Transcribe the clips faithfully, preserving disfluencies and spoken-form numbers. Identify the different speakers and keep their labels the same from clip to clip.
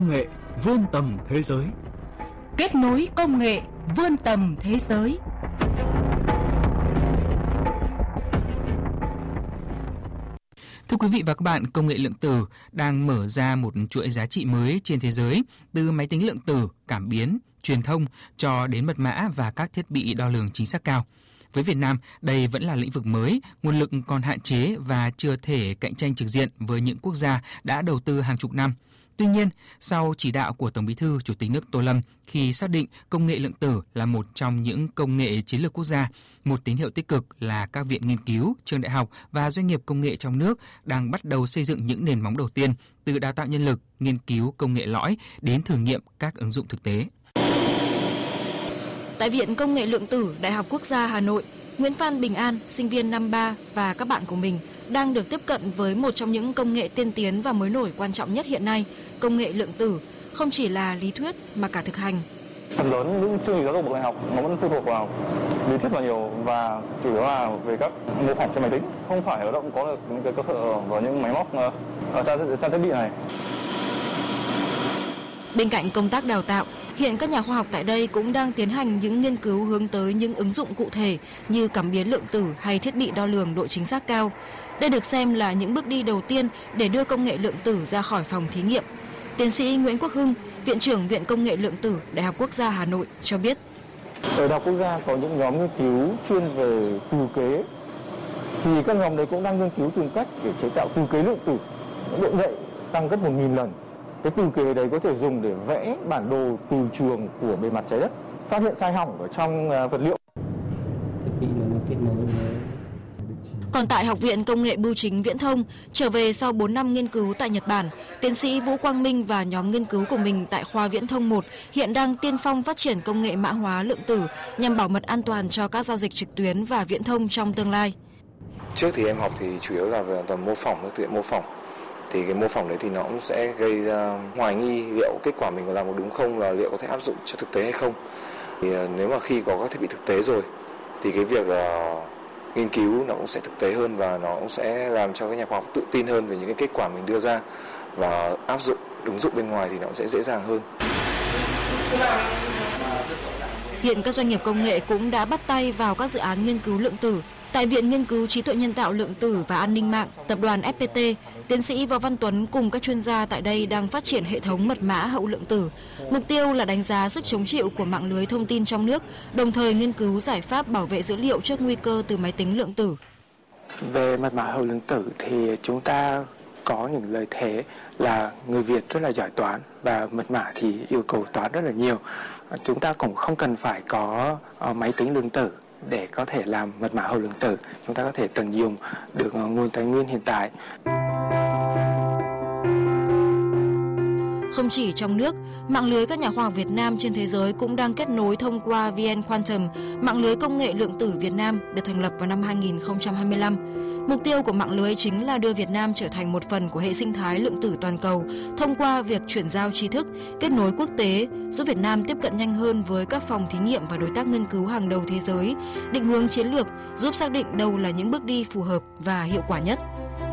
Speaker 1: Công nghệ vươn tầm thế giới.
Speaker 2: Kết nối công nghệ vươn tầm thế giới.
Speaker 3: Thưa quý vị và các bạn, công nghệ lượng tử đang mở ra một chuỗi giá trị mới trên thế giới, từ máy tính lượng tử, cảm biến, truyền thông cho đến mật mã và các thiết bị đo lường chính xác cao. Với Việt Nam, đây vẫn là lĩnh vực mới, nguồn lực còn hạn chế và chưa thể cạnh tranh trực diện với những quốc gia đã đầu tư hàng chục năm. Tuy nhiên, sau chỉ đạo của Tổng Bí thư Chủ tịch nước Tô Lâm khi xác định công nghệ lượng tử là một trong những công nghệ chiến lược quốc gia, một tín hiệu tích cực là các viện nghiên cứu, trường đại học và doanh nghiệp công nghệ trong nước đang bắt đầu xây dựng những nền móng đầu tiên từ đào tạo nhân lực, nghiên cứu công nghệ lõi đến thử nghiệm các ứng dụng thực tế.
Speaker 4: Tại Viện Công nghệ Lượng tử Đại học Quốc gia Hà Nội, Nguyễn Phan Bình An, sinh viên năm ba và các bạn của mình đang được tiếp cận với một trong những công nghệ tiên tiến và mới nổi quan trọng nhất hiện nay, công nghệ lượng tử, không chỉ là lý thuyết mà cả thực hành.
Speaker 5: Phần lớn những chương trình giáo dục bậc đại học nó vẫn phụ thuộc vào lý thuyết là nhiều và chủ yếu là về các mô phỏng trên máy tính, không phải ở đâu cũng có được những cái cơ sở và những máy móc ở trang, trang thiết bị này.
Speaker 4: Bên cạnh công tác đào tạo, hiện các nhà khoa học tại đây cũng đang tiến hành những nghiên cứu hướng tới những ứng dụng cụ thể như cảm biến lượng tử hay thiết bị đo lường độ chính xác cao. Đây được xem là những bước đi đầu tiên để đưa công nghệ lượng tử ra khỏi phòng thí nghiệm. Tiến sĩ Nguyễn Quốc Hưng, Viện trưởng Viện Công nghệ Lượng tử Đại học Quốc gia Hà Nội cho biết.
Speaker 5: Ở Đại học Quốc gia có những nhóm nghiên cứu chuyên về từ kế, thì các nhóm đấy cũng đang nghiên cứu tìm cách để chế tạo từ kế lượng tử, độ nhạy tăng gấp một nghìn lần. Cái từ kế đấy có thể dùng để vẽ bản đồ từ trường của bề mặt trái đất, phát hiện sai hỏng ở trong vật liệu.
Speaker 4: Còn tại Học viện Công nghệ Bưu chính Viễn thông, trở về sau bốn năm nghiên cứu tại Nhật Bản, tiến sĩ Vũ Quang Minh và nhóm nghiên cứu của mình tại khoa Viễn thông một hiện đang tiên phong phát triển công nghệ mã hóa lượng tử nhằm bảo mật an toàn cho các giao dịch trực tuyến và viễn thông trong tương lai.
Speaker 6: Trước thì em học thì chủ yếu là về tầm mô phỏng, thực hiện mô phỏng. Thì cái mô phỏng đấy thì nó cũng sẽ gây ra hoài nghi liệu kết quả mình có làm có đúng không, là liệu có thể áp dụng cho thực tế hay không. Thì nếu mà khi có các thiết bị thực tế rồi thì cái việc uh, nghiên cứu nó cũng sẽ thực tế hơn và nó cũng sẽ làm cho các nhà khoa học tự tin hơn về những cái kết quả mình đưa ra, và áp dụng ứng dụng bên ngoài thì nó cũng sẽ dễ dàng hơn.
Speaker 4: Hiện các doanh nghiệp công nghệ cũng đã bắt tay vào các dự án nghiên cứu lượng tử. Tại Viện Nghiên cứu Trí tuệ nhân tạo lượng tử và an ninh mạng, tập đoàn ép pê tê, tiến sĩ Võ Văn Tuấn cùng các chuyên gia tại đây đang phát triển hệ thống mật mã hậu lượng tử. Mục tiêu là đánh giá sức chống chịu của mạng lưới thông tin trong nước, đồng thời nghiên cứu giải pháp bảo vệ dữ liệu trước nguy cơ từ máy tính lượng tử.
Speaker 7: Về mật mã hậu lượng tử thì chúng ta có những lợi thế là người Việt rất là giỏi toán và mật mã thì yêu cầu toán rất là nhiều. Chúng ta cũng không cần phải có máy tính lượng tử để có thể làm mật mã hậu lượng tử, chúng ta có thể tận dụng được nguồn tài nguyên hiện tại.
Speaker 4: Không chỉ trong nước, mạng lưới các nhà khoa học Việt Nam trên thế giới cũng đang kết nối thông qua vê en Quantum, mạng lưới công nghệ lượng tử Việt Nam được thành lập vào năm hai nghìn không trăm hai mươi lăm. Mục tiêu của mạng lưới chính là đưa Việt Nam trở thành một phần của hệ sinh thái lượng tử toàn cầu thông qua việc chuyển giao tri thức, kết nối quốc tế, giúp Việt Nam tiếp cận nhanh hơn với các phòng thí nghiệm và đối tác nghiên cứu hàng đầu thế giới, định hướng chiến lược, giúp xác định đâu là những bước đi phù hợp và hiệu quả nhất.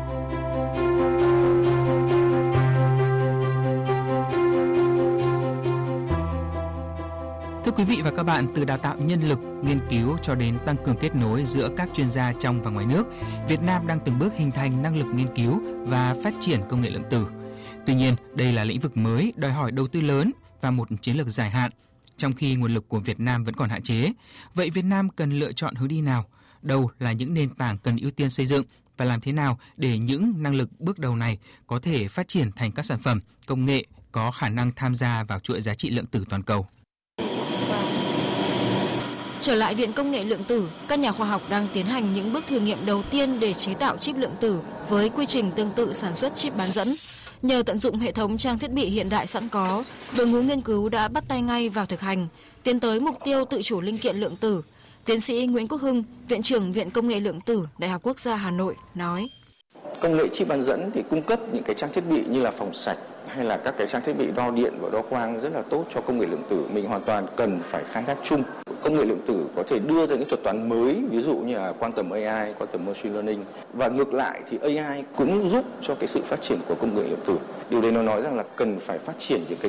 Speaker 3: Thưa quý vị và các bạn, từ đào tạo nhân lực, nghiên cứu cho đến tăng cường kết nối giữa các chuyên gia trong và ngoài nước, Việt Nam đang từng bước hình thành năng lực nghiên cứu và phát triển công nghệ lượng tử. Tuy nhiên, đây là lĩnh vực mới đòi hỏi đầu tư lớn và một chiến lược dài hạn, trong khi nguồn lực của Việt Nam vẫn còn hạn chế. Vậy Việt Nam cần lựa chọn hướng đi nào? Đâu là những nền tảng cần ưu tiên xây dựng? Và làm thế nào để những năng lực bước đầu này có thể phát triển thành các sản phẩm, công nghệ có khả năng tham gia vào chuỗi giá trị lượng tử toàn cầu?
Speaker 4: Trở lại Viện Công nghệ Lượng tử, các nhà khoa học đang tiến hành những bước thử nghiệm đầu tiên để chế tạo chip lượng tử với quy trình tương tự sản xuất chip bán dẫn. Nhờ tận dụng hệ thống trang thiết bị hiện đại sẵn có, đội ngũ nghiên cứu đã bắt tay ngay vào thực hành, tiến tới mục tiêu tự chủ linh kiện lượng tử. Tiến sĩ Nguyễn Quốc Hưng, Viện trưởng Viện Công nghệ Lượng tử Đại học Quốc gia Hà Nội nói:
Speaker 8: Công nghệ chip bán dẫn thì cung cấp những cái trang thiết bị như là phòng sạch hay là các cái trang thiết bị đo điện và đo quang rất là tốt cho công nghệ lượng tử. Mình hoàn toàn cần phải khai thác chung công nghệ lượng tử có thể đưa ra những thuật toán mới, ví dụ như là quantum a i, quantum machine learning. Và ngược lại thì a i cũng giúp cho cái sự phát triển của công nghệ lượng tử. Điều đấy nó nói rằng là cần phải phát triển những cái